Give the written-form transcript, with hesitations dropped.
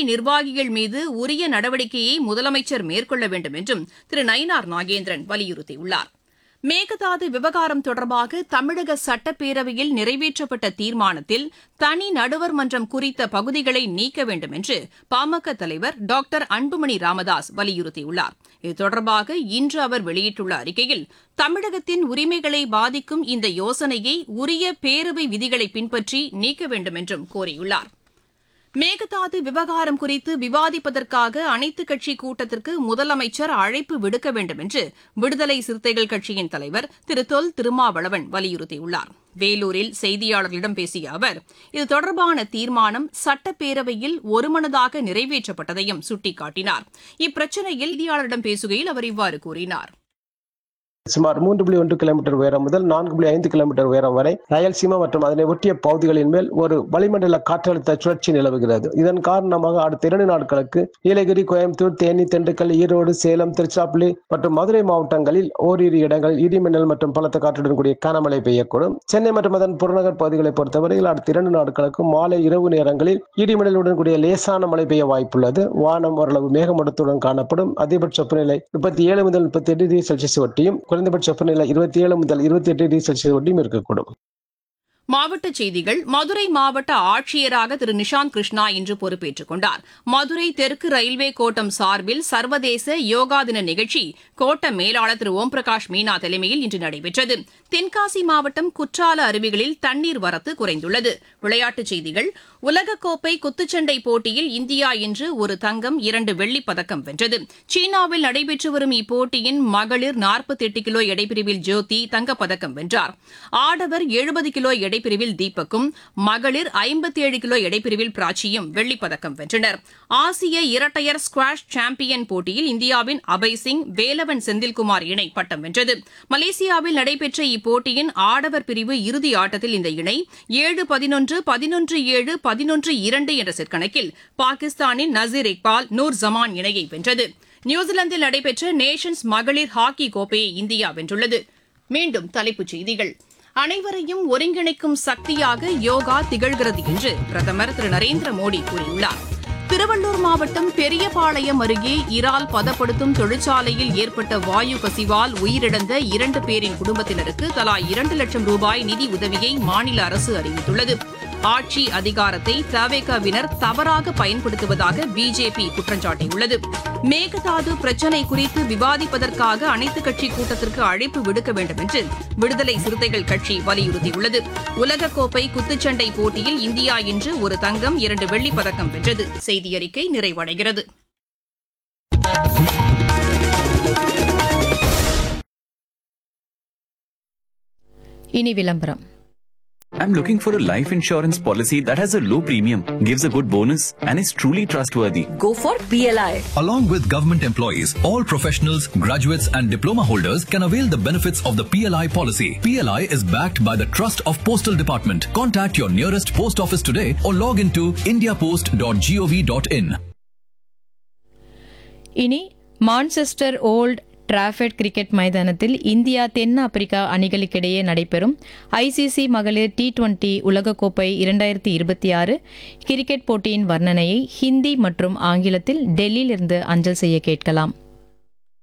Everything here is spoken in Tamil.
நிர்வாகிகள் மீது உரிய நடவடிக்கையை முதலமைச்சர் மேற்கொள்ள வேண்டும் என்றும் திரு நயினார் நாகேந்திரன் வலியுறுத்தியுள்ளார். மேகதாது விவகாரம் தொடர்பாக தமிழக சட்டப்பேரவையில் நிறைவேற்றப்பட்ட தீர்மானத்தில் தனி நடுவர் மன்றம் குறித்த பகுதிகளை நீக்க வேண்டும் என்று பாமக தலைவர் டாக்டர் அன்புமணி ராமதாஸ் வலியுறுத்தியுள்ளார். இது தொடர்பாக இன்று அவர் வெளியிட்டுள்ள அறிக்கையில், தமிழகத்தின் உரிமைகளை பாதிக்கும் இந்த யோசனையை உரிய பேரவை விதிகளை பின்பற்றி நீக்க வேண்டும் என்றும் கோரியுள்ளார். மேகதாது விவகாரம் குறித்து விவாதிப்பதற்காக அனைத்துக் கட்சி கூட்டத்திற்கு முதலமைச்சர் அழைப்பு விடுக்க வேண்டும் என்று விடுதலை சிறுத்தைகள் கட்சியின் தலைவர் திரு தொல் திருமாவளவன் வலியுறுத்தியுள்ளார். வேலூரில் செய்தியாளர்களிடம் பேசிய அவர், இது தொடர்பான தீர்மானம் சட்டப்பேரவையில் ஒருமனதாக நிறைவேற்றப்பட்டதையும் சுட்டிக்காட்டினார். இப்பிரச்சினையில் செய்தியாளரிடம் பேசுகையில் அவர் இவ்வாறு கூறினார். சுமார் 3.1 கிலோமீட்டர் உயரம் முதல் 4.5 கிலோமீட்டர் உயரம் வரை ராயல்சீமா மற்றும் அதனை ஒட்டிய பகுதிகளின் மேல் ஒரு வளிமண்டல காற்றழுத்த சுழற்சி நிலவுகிறது. இதன் காரணமாக அடுத்த 2 நாட்களுக்கு நீலகிரி, கோயம்புத்தூர், தேனி, திண்டுக்கல், ஈரோடு, சேலம், திருச்சிராப்பள்ளி மற்றும் மதுரை மாவட்டங்களில் ஓரிரு இடங்களில் இடிமின்னல் மற்றும் பலத்த காற்றுடன் கூடிய கனமழை பெய்யக்கூடும். சென்னை மற்றும் அதன் புறநகர் பகுதிகளை பொறுத்தவரையில் அடுத்த 2 நாட்களுக்கு மாலை இரவு நேரங்களில் இடிமின்னலுடன் கூடிய லேசான மழை பெய்ய வாய்ப்புள்ளது. வானம் ஓரளவு மேகமூட்டத்துடன் காணப்படும். அதிகபட்ச வெப்பநிலை 37 முதல் 38 டிகிரி செல்சியஸ் ஒட்டியும் குறைந்தபட்ச வெப்பநிலை 27 முதல் 28 டிகிரி செல்சியஸ் ஒட்டியும் இருக்கக்கூடும். மாவட்டச் செய்திகள். மதுரை மாவட்ட ஆட்சியராக திரு நிஷாந்த் கிருஷ்ணா இன்று பொறுப்பேற்றுக் கொண்டார். மதுரை தெற்கு ரயில்வே கோட்டம் சார்பில் சர்வதேச யோகா தின நிகழ்ச்சி கோட்ட மேலாளர் திரு ஓம் பிரகாஷ் மீனா தலைமையில் இன்று நடைபெற்றது. தென்காசி மாவட்டம் குற்றால அருவிகளில் தண்ணீர் வரத்து குறைந்துள்ளது. விளையாட்டுச் செய்திகள். உலகக்கோப்பை குத்துச்சண்டை போட்டியில் இந்தியா இன்று ஒரு தங்கம், 2 வெள்ளிப் பதக்கம் வென்றது. சீனாவில் நடைபெற்று வரும் இப்போட்டியின் மகளிர் 48 கிலோ எடைப்பிரிவில் ஜோதி தங்கப்பதக்கம் வென்றார். ஆடவர் 70 கிலோ எடைப்பிரிவில் தீபக்கும், மகளிர் 57 கிலோ எடைப்பிரிவில் பிராச்சியும் வெள்ளிப் பதக்கம் வென்றனர். ஆசிய இரட்டையர் ஸ்குவாஷ் சாம்பியன் போட்டியில் இந்தியாவின் அபய் சிங், வேலவன் செந்தில்குமார் இணை பட்டம் வென்றது. மலேசியாவில் நடைபெற்ற இப்போட்டியின் ஆடவர் பிரிவு இறுதி ஆட்டத்தில் இந்த இணை 7-11, 11-7, 11-2 என்ற செட் கணக்கில் பாகிஸ்தானின் நசீர் இக்பால், நூர் ஜமான் இணையை வென்றது. நியூசிலாந்தில் நடைபெற்ற நேஷன்ஸ் மகளிர் ஹாக்கி கோப்பையை இந்தியா வென்றுள்ளது. மீண்டும் தலைப்புச் செய்திகள். அனைவரையும் ஒருங்கிணைக்கும் சக்தியாக யோகா திகழ்கிறது என்று பிரதமர் திரு நரேந்திர மோடி கூறியுள்ளார். திருவள்ளூர் மாவட்டம் பெரியபாளையம் அருகே இறால் பதப்படுத்தும் தொழிற்சாலையில் ஏற்பட்ட வாயு கசிவால் உயிரிழந்த 2 பேரின் குடும்பத்தினருக்கு தலா 2 லட்சம் ரூபாய் நிதி உதவியை மாநில அரசு அறிவித்துள்ளது. ஆட்சி அதிகாரத்தை தவேகாவினர் தவறாக பயன்படுத்துவதாக பிஜேபி குற்றம் சாட்டியுள்ளது. மேகதாது பிரச்சினை குறித்து விவாதிப்பதற்காக அனைத்துக் கட்சி கூட்டத்திற்கு அழைப்பு விடுக்க வேண்டும் என்று விடுதலை சிறுத்தைகள் கட்சி வலியுறுத்தியுள்ளது. உலகக்கோப்பை குத்துச்சண்டை போட்டியில் இந்தியா இன்று ஒரு தங்கம், 2 வெள்ளிப் பதக்கம் வென்றது. செய்தியறிக்கை நிறைவடைகிறது. இனி விளம்பரம். I'm looking for a life insurance policy that has a low premium, gives a good bonus, and is truly trustworthy. Go for PLI. Along with government employees, all professionals, graduates, and diploma holders can avail the benefits of the PLI policy. PLI is backed by the Trust of Postal Department. Contact your nearest post office today or log into indiapost.gov.in. இனி மான்செஸ்டர் ஓல்ட் டிராஃபர்ட் கிரிக்கெட் மைதானத்தில் இந்தியா தென்னாப்பிரிக்கா அணிகளுக்கிடையே நடைபெறும் ஐசிசி மகளிர் T20 உலகக்கோப்பை 2026 கிரிக்கெட் போட்டியின் வர்ணனையை ஹிந்தி மற்றும் ஆங்கிலத்தில் டெல்லியிலிருந்து அஞ்சல் செய்ய கேட்கலாம்.